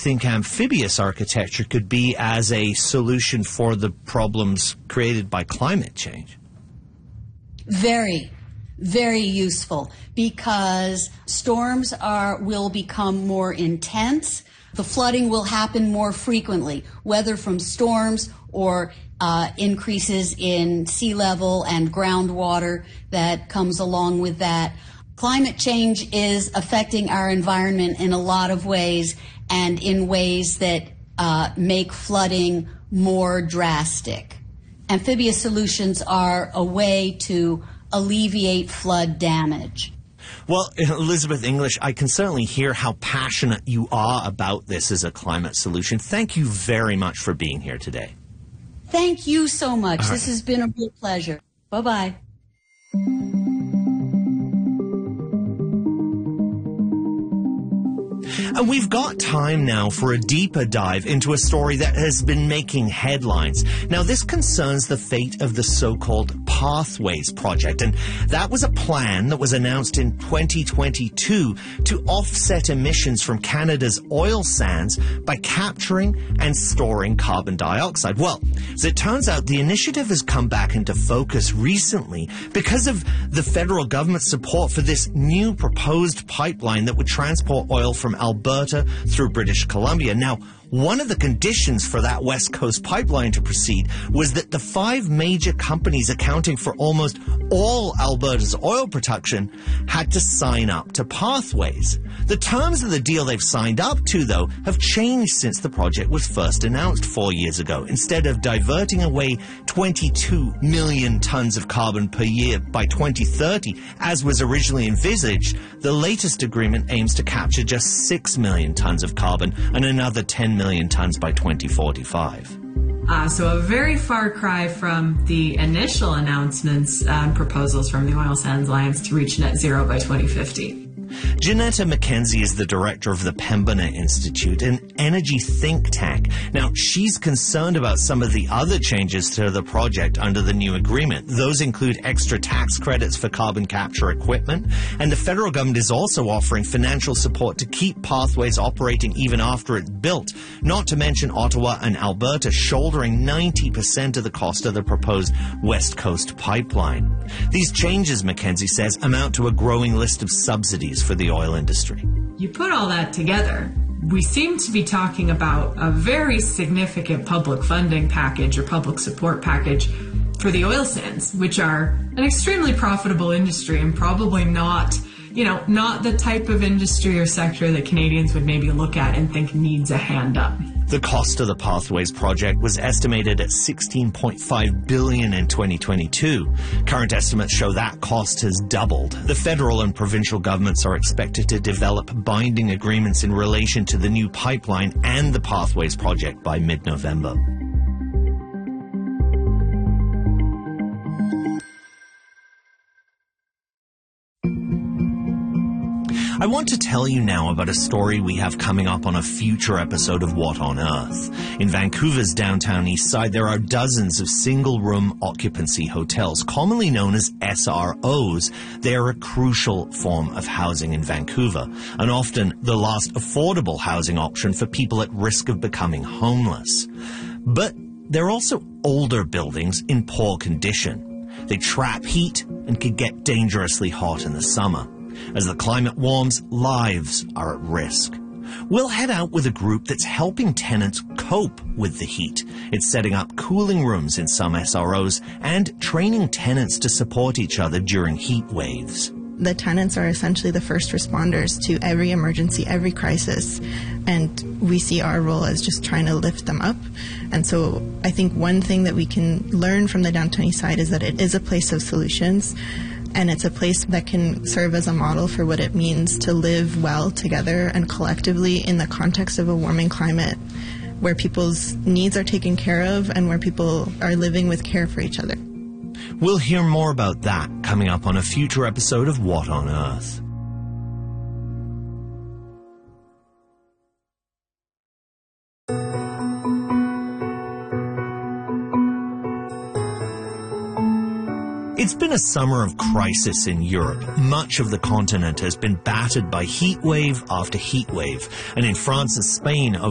think amphibious architecture could be as a solution for the problems created by climate change? Very, very useful, because storms will become more intense. The flooding will happen more frequently, whether from storms or increases in sea level and groundwater that comes along with that. Climate change is affecting our environment in a lot of ways, and in ways that make flooding more drastic. Amphibious solutions are a way to alleviate flood damage. Well, Elizabeth English, I can certainly hear how passionate you are about this as a climate solution. Thank you very much for being here today. Thank you so much. This has been a real pleasure. Bye-bye. And we've got time now for a deeper dive into a story that has been making headlines. Now, this concerns the fate of the so-called Pathways Project, and that was a plan that was announced in 2022 to offset emissions from Canada's oil sands by capturing and storing carbon dioxide. Well, as it turns out, the initiative has come back into focus recently because of the federal government's support for this new proposed pipeline that would transport oil from Alberta through British Columbia. Now, one of the conditions for that West Coast pipeline to proceed was that the 5 major companies accounting for almost all Alberta's oil production had to sign up to Pathways. The terms of the deal they've signed up to, though, have changed since the project was first announced 4 years ago. Instead of diverting away 22 million tons of carbon per year by 2030, as was originally envisaged, the latest agreement aims to capture just 6 million tons of carbon and another 10 million tons by 2045. So a very far cry from the initial announcements and proposals from the Oil Sands Alliance to reach net zero by 2050. Janetta McKenzie is the director of the Pembina Institute, an energy think tank. Now, she's concerned about some of the other changes to the project under the new agreement. Those include extra tax credits for carbon capture equipment, and the federal government is also offering financial support to keep Pathways operating even after it's built, not to mention Ottawa and Alberta shouldering 90% of the cost of the proposed West Coast pipeline. These changes, McKenzie says, amount to a growing list of subsidies for the oil industry. You put all that together, we seem to be talking about a very significant public funding package or public support package for the oil sands, which are an extremely profitable industry and probably not the type of industry or sector that Canadians would maybe look at and think needs a hand up. The cost of the Pathways project was estimated at $16.5 billion in 2022. Current estimates show that cost has doubled. The federal and provincial governments are expected to develop binding agreements in relation to the new pipeline and the Pathways project by mid-November. I want to tell you now about a story we have coming up on a future episode of What on Earth. In Vancouver's downtown east side, there are dozens of single-room occupancy hotels, commonly known as SROs. They are a crucial form of housing in Vancouver, and often the last affordable housing option for people at risk of becoming homeless. But they're also older buildings in poor condition. They trap heat and can get dangerously hot in the summer. As the climate warms, lives are at risk. We'll head out with a group that's helping tenants cope with the heat. It's setting up cooling rooms in some SROs and training tenants to support each other during heat waves. The tenants are essentially the first responders to every emergency, every crisis, and we see our role as just trying to lift them up. And so I think one thing that we can learn from the downtown east side is that it is a place of solutions. And it's a place that can serve as a model for what it means to live well together and collectively in the context of a warming climate, where people's needs are taken care of and where people are living with care for each other. We'll hear more about that coming up on a future episode of What on Earth. It's been a summer of crisis in Europe. Much of the continent has been battered by heat wave after heat wave, and in France and Spain,